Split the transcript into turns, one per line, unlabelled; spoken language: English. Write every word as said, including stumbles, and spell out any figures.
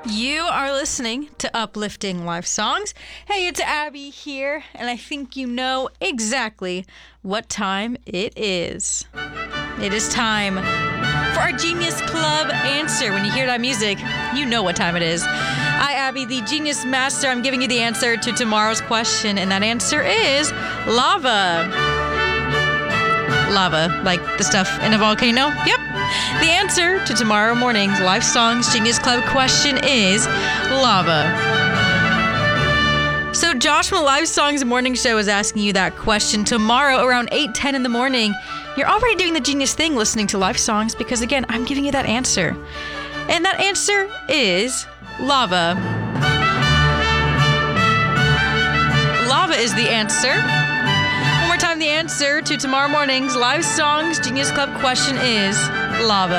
You are listening to Uplifting Life Songs. Hey, it's Abby here, and I think you know exactly what time it is. It is time for our Genius Club answer. When you hear that music, you know what time it is. I, Abby, the Genius Master, I'm giving you the answer to tomorrow's question, and that answer is lava. Lava, like the stuff in a volcano? Yep. The answer to tomorrow morning's Life Songs Genius Club question is lava. So Josh from the Live Songs Morning Show is asking you that question tomorrow around eight ten in the morning. You're already doing the genius thing listening to Live Songs because, again, I'm giving you that answer. And that answer is lava. Lava is the answer. One more time, the answer to tomorrow morning's Live Songs Genius Club question is lava.